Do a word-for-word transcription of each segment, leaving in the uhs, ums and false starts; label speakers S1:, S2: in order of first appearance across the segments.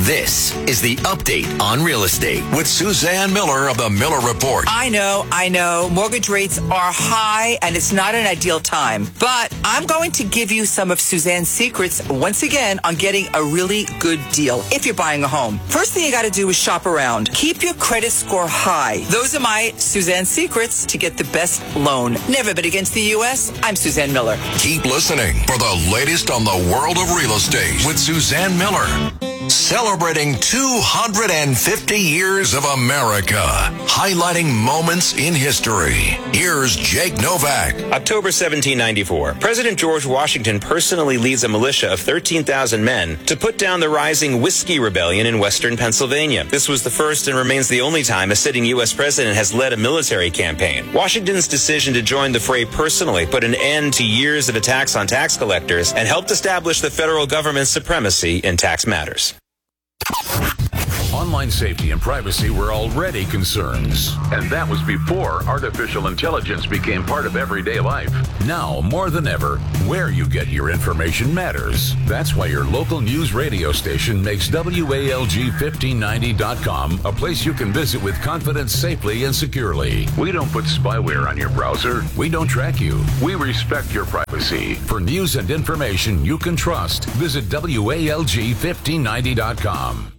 S1: This is the Update on Real Estate with Suzanne Miller of the Miller Report.
S2: I know, I know. Mortgage rates are high and it's not an ideal time. But I'm going to give you some of Suzanne's secrets once again on getting a really good deal if you're buying a home. First thing you got to do is shop around. Keep your credit score high. Those are my Suzanne secrets to get the best loan. Never bet against the U S. I'm Suzanne Miller.
S1: Keep listening for the latest on the world of real estate with Suzanne Miller. Celebrating two hundred fifty years of America, highlighting moments in history. Here's Jake Novak.
S3: October seventeen ninety-four. President George Washington personally leads a militia of thirteen thousand men to put down the rising Whiskey Rebellion in western Pennsylvania. This was the first and remains the only time a sitting U S president has led a military campaign. Washington's decision to join the fray personally put an end to years of attacks on tax collectors and helped establish the federal government's supremacy in tax matters.
S4: Online safety and privacy were already concerns, and that was before artificial intelligence became part of everyday life. Now, more than ever, where you get your information matters. That's why your local news radio station makes W A L G fifteen ninety dot com a place you can visit with confidence safely and securely. We don't put spyware on your browser. We don't track you. We respect your privacy. For news and information you can trust, visit W A L G fifteen ninety dot com.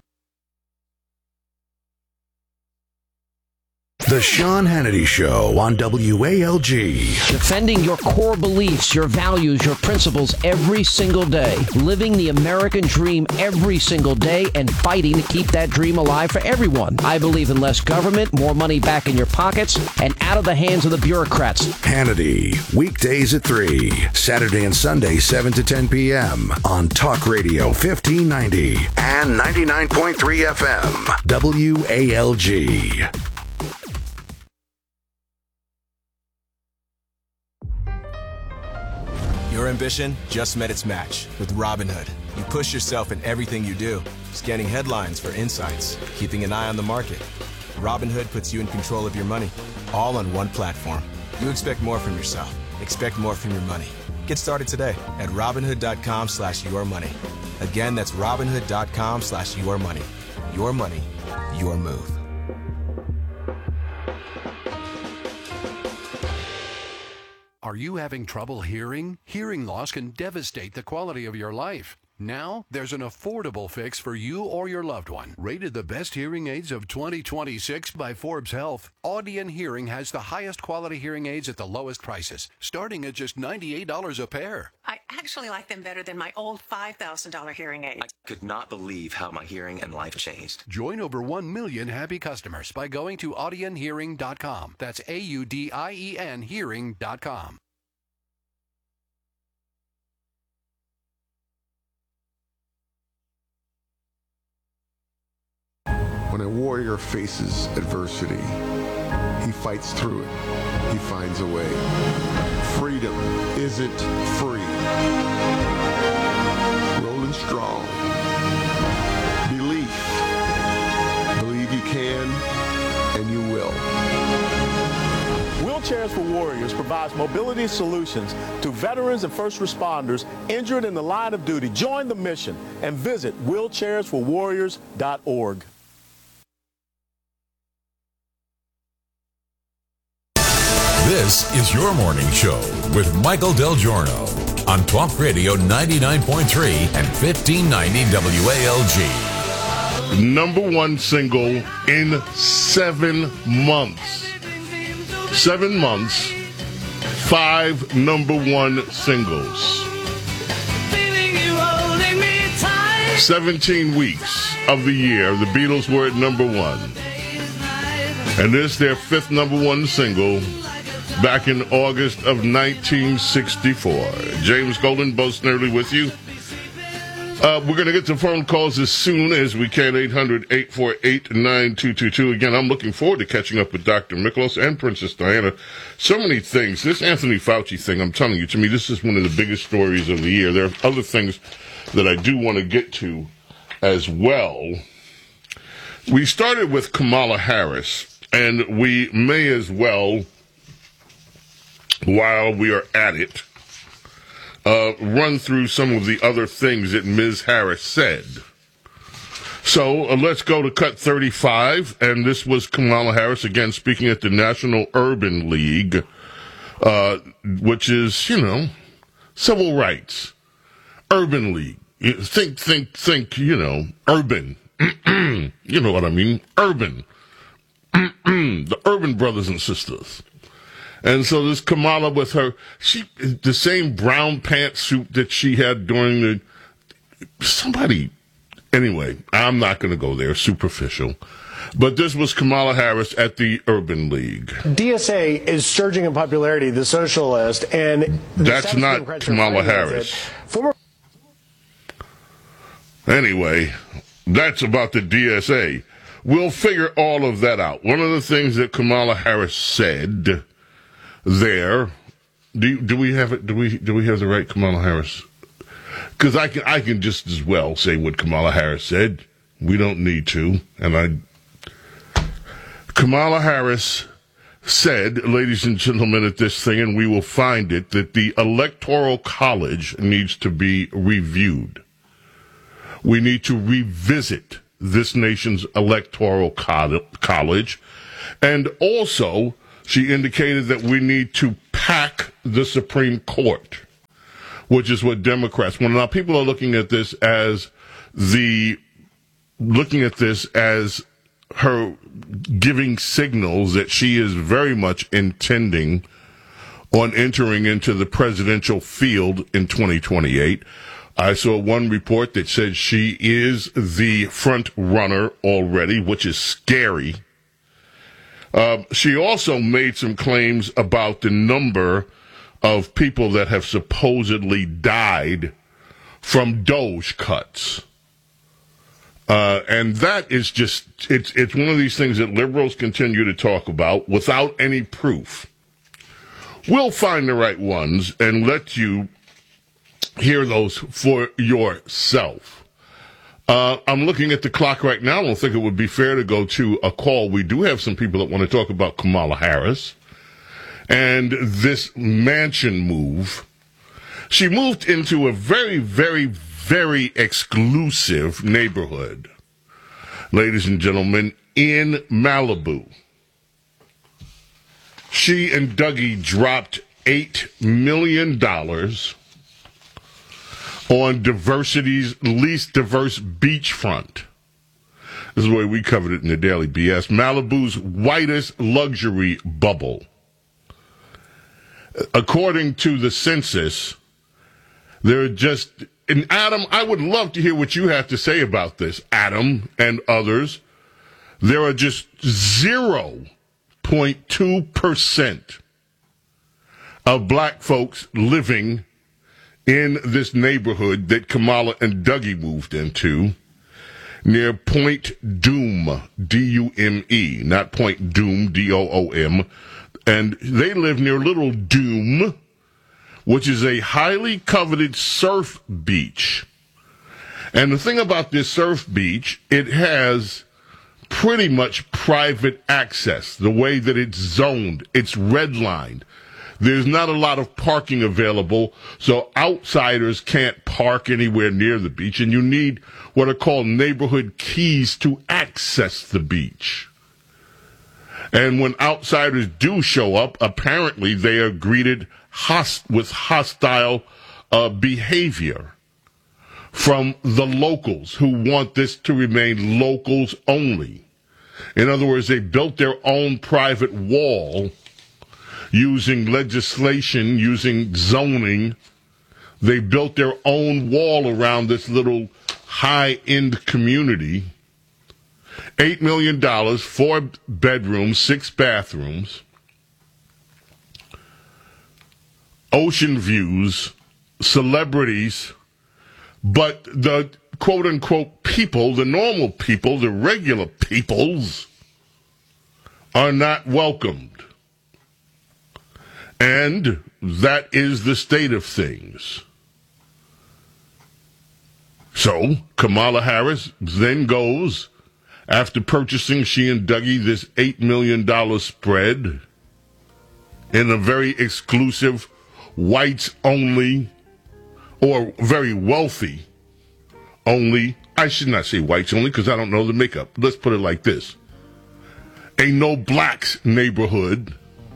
S5: The Sean Hannity Show on W A L G.
S6: Defending your core beliefs, your values, your principles every single day. Living the American dream every single day and fighting to keep that dream alive for everyone. I believe in less government, more money back in your pockets, and out of the hands of the bureaucrats.
S5: Hannity, weekdays at three, Saturday and Sunday, seven to ten p.m. on Talk Radio fifteen ninety and ninety-nine point three F M. W A L G.
S7: Your ambition just met its match with Robinhood. You push yourself in everything you do, scanning headlines for insights, keeping an eye on the market. Robinhood puts you in control of your money, all on one platform. You expect more from yourself. Expect more from your money. Get started today at Robinhood.com slash your money. Again, that's Robinhood.com slash your money. Your money, your move.
S8: Are you having trouble hearing? Hearing loss can devastate the quality of your life. Now, there's an affordable fix for you or your loved one. Rated the best hearing aids of twenty twenty-six by Forbes Health, Audion Hearing has the highest quality hearing aids at the lowest prices, starting at just ninety-eight dollars a pair.
S9: I actually like them better than my old five thousand dollars hearing aid.
S10: I could not believe how my hearing and life changed.
S8: Join over one million happy customers by going to audion hearing dot com. That's A U D I E N hearing dot com.
S11: When a warrior faces adversity, he fights through it. He finds a way. Freedom isn't free. Rolling strong. Belief. Believe you can, and you will.
S12: Wheelchairs for Warriors provides mobility solutions to veterans and first responders injured in the line of duty. Join the mission and visit wheelchairs for warriors dot org.
S4: This is your morning show with Michael Del Giorno on Talk Radio ninety-nine point three and fifteen ninety W A L G.
S13: Number one single in seven months. Seven months, five number one singles. seventeen weeks of the year, the Beatles were at number one. And this is their fifth number one single back in August of nineteen sixty-four. James Golden, Bo Snerdley with you. Uh, we're going to get to phone calls as soon as we can, eight hundred, eight four eight, nine two two two. Again, I'm looking forward to catching up with Doctor Miklos and Princess Diana. So many things. This Anthony Fauci thing, I'm telling you, to me, this is one of the biggest stories of the year. There are other things that I do want to get to as well. We started with Kamala Harris, and we may as well, while we are at it, uh, run through some of the other things that Miz Harris said. So uh, let's go to cut thirty-five, and this was Kamala Harris again speaking at the National Urban League, uh, which is, you know, civil rights. Urban League. Think, think, think, you know, urban. You know what I mean? Urban. The urban brothers and sisters. And so this Kamala with her, she, the same brown pantsuit that she had during the, somebody, anyway, I'm not going to go there, superficial. But this was Kamala Harris at the Urban League.
S14: D S A is surging in popularity, the socialist, and
S13: that's not Kamala Harris.
S14: Former
S13: Anyway, that's about the D S A. We'll figure all of that out. One of the things that Kamala Harris said there, do do we have it? Do we do we have the right Kamala Harris? Because I can I can just as well say what Kamala Harris said. We don't need to. And I, Kamala Harris said, ladies and gentlemen, at this thing, and we will find it, that the Electoral College needs to be reviewed. We need to revisit this nation's electoral college. And also, she indicated that we need to pack the Supreme Court, which is what Democrats want. Now, people are looking at this as the, looking at this as her giving signals that she is very much intending on entering into the presidential field in twenty twenty-eight. I saw one report that said she is the front runner already, which is scary. Uh, she also made some claims about the number of people that have supposedly died from Doge cuts. Uh, and that is just, it's, it's one of these things that liberals continue to talk about without any proof. We'll find the right ones and let you hear those for yourself. Uh, I'm looking at the clock right now. I don't think it would be fair to go to a call. We do have some people that want to talk about Kamala Harris and this mansion move. She moved into a very, very, very exclusive neighborhood, ladies and gentlemen, in Malibu. She and Dougie dropped eight million dollars on diversity's least diverse beachfront. This is the way we covered it in the Daily B S. Malibu's whitest luxury bubble. According to the census, there are just, and Adam, I would love to hear what you have to say about this, Adam and others. There are just zero point two percent of black folks living in this neighborhood that Kamala and Dougie moved into, near Point Dume, D U M E, not Point Doom, D O O M. And they live near Little Dume, which is a highly coveted surf beach. And the thing about this surf beach, it has pretty much private access, the way that it's zoned. It's redlined. There's not a lot of parking available, so outsiders can't park anywhere near the beach, and you need what are called neighborhood keys to access the beach. And when outsiders do show up, apparently they are greeted host- with hostile uh, behavior from the locals who want this to remain locals only. In other words, they built their own private wall using legislation, using zoning. They built their own wall around this little high-end community. Eight million dollars, four bedrooms, six bathrooms, ocean views, celebrities, but the quote-unquote people, the normal people, the regular peoples, are not welcomed. And that is the state of things. So, Kamala Harris then goes, after purchasing, she and Dougie, this eight million dollars spread in a very exclusive, whites-only, or very wealthy only I should not say whites only because I don't know the makeup. Let's put it like this. A no blacks neighborhood.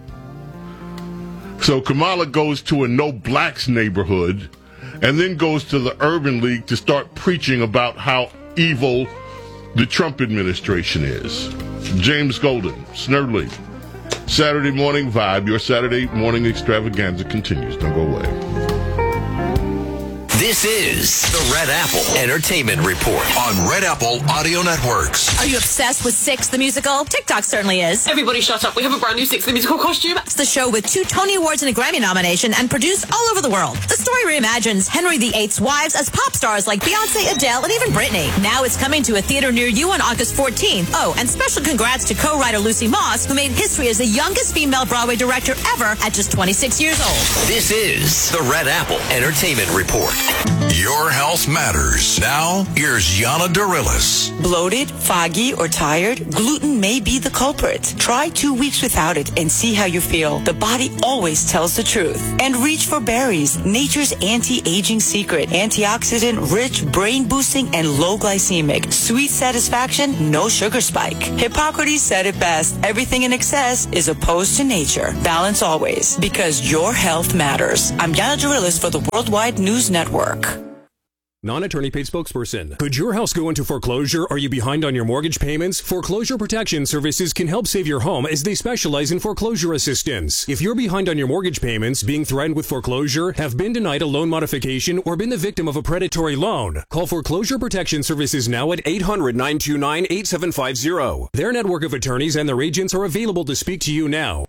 S13: So Kamala goes to a no blacks neighborhood and then goes to the Urban League to start preaching about how evil the Trump administration is. James Golden, Snerdley. Saturday Morning Vibe, your Saturday morning extravaganza continues. Don't go away.
S1: This is the Red Apple Entertainment Report on Red Apple Audio Networks.
S15: Are you obsessed with Six the Musical? TikTok certainly is.
S16: Everybody shut up. We have a brand new Six the Musical costume.
S15: It's the show with two Tony Awards and a Grammy nomination and produced all over the world. The story reimagines Henry the Eighth's wives as pop stars like Beyonce, Adele, and even Britney. Now it's coming to a theater near you on August fourteenth. Oh, and special congrats to co-writer Lucy Moss, who made history as the youngest female Broadway director ever at just twenty-six years old.
S1: This is the Red Apple Entertainment Report. Your health matters. Now, here's Yana Dorillis.
S2: Bloated, foggy, or tired? Gluten may be the culprit. Try two weeks without it and see how you feel. The body always tells the truth. And reach for berries, nature's anti-aging secret. Antioxidant, rich, brain-boosting, and low glycemic. Sweet satisfaction, no sugar spike. Hippocrates said it best. Everything in excess is opposed to nature. Balance always, because your health matters. I'm Yana Dorillis for the Worldwide News Network.
S17: Non-attorney paid spokesperson. Could your house go into foreclosure? Are you behind on your mortgage payments? Foreclosure Protection Services can help save your home as they specialize in foreclosure assistance. If you're behind on your mortgage payments, being threatened with foreclosure, have been denied a loan modification, or been the victim of a predatory loan, call Foreclosure Protection Services now at eight hundred, nine two nine, eight seven five zero. Their network of attorneys and their agents are available to speak to you now.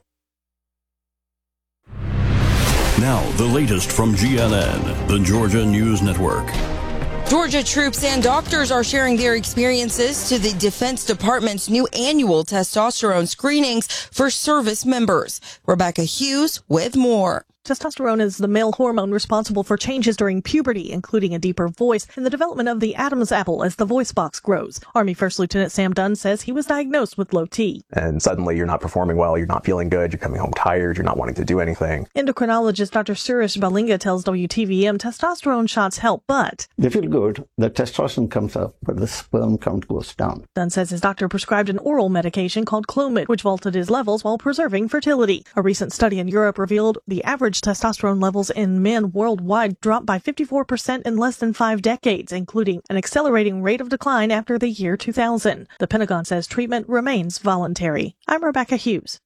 S18: Now, the latest from G N N, the Georgia News Network.
S19: Georgia troops and doctors are sharing their experiences to the Defense Department's new annual testosterone screenings for service members. Rebecca Hughes with more.
S20: Testosterone is the male hormone responsible for changes during puberty, including a deeper voice and the development of the Adam's apple as the voice box grows. Army First Lieutenant Sam Dunn says he was diagnosed with low T.
S21: And suddenly you're not performing well, you're not feeling good, you're coming home tired, you're not wanting to do anything.
S20: Endocrinologist Doctor Suresh Balinga tells W T V M testosterone shots help, but
S22: they feel good. The testosterone comes up, but the sperm count goes down.
S20: Dunn says his doctor prescribed an oral medication called Clomid, which vaulted his levels while preserving fertility. A recent study in Europe revealed the average testosterone levels in men worldwide dropped by fifty-four percent in less than five decades, including an accelerating rate of decline after the year two thousand. The Pentagon says treatment remains voluntary. I'm Rebecca Hughes.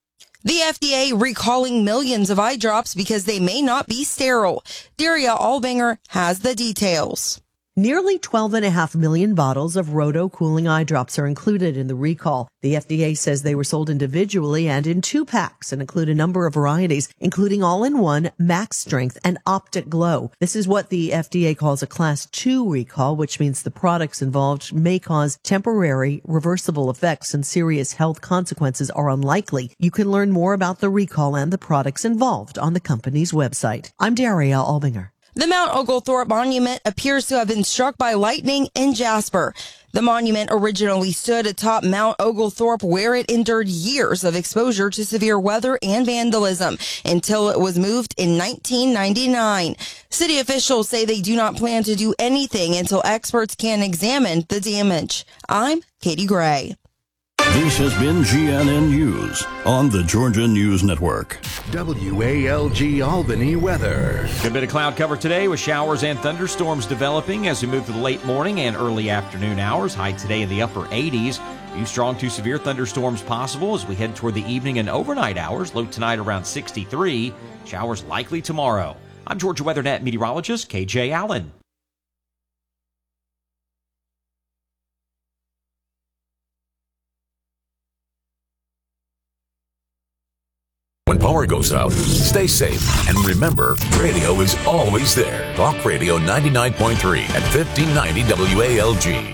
S19: The F D A recalling millions of eye drops because they may not be sterile. Daria Albinger has the details.
S23: Nearly twelve point five million bottles of Roto cooling eye drops are included in the recall. The F D A says they were sold individually and in two packs and include a number of varieties, including all-in-one, max strength, and optic glow. This is what the F D A calls a class two recall, which means the products involved may cause temporary, reversible effects and serious health consequences are unlikely. You can learn more about the recall and the products involved on the company's website. I'm Daria Albinger.
S19: The Mount Oglethorpe Monument appears to have been struck by lightning in Jasper. The monument originally stood atop Mount Oglethorpe, where it endured years of exposure to severe weather and vandalism until it was moved in nineteen ninety-nine. City officials say they do not plan to do anything until experts can examine the damage. I'm Katie Gray.
S18: This has been G N N News on the Georgia News Network.
S5: W A L G Albany weather.
S24: Good bit of cloud cover today with showers and thunderstorms developing as we move to the late morning and early afternoon hours. High today in the upper eighties. Few strong to severe thunderstorms possible as we head toward the evening and overnight hours. Low tonight around sixty-three. Showers likely tomorrow. I'm Georgia WeatherNet meteorologist K J Allen.
S4: When power goes out, stay safe. And remember, radio is always there. Talk Radio ninety-nine point three at fifteen ninety W A L G.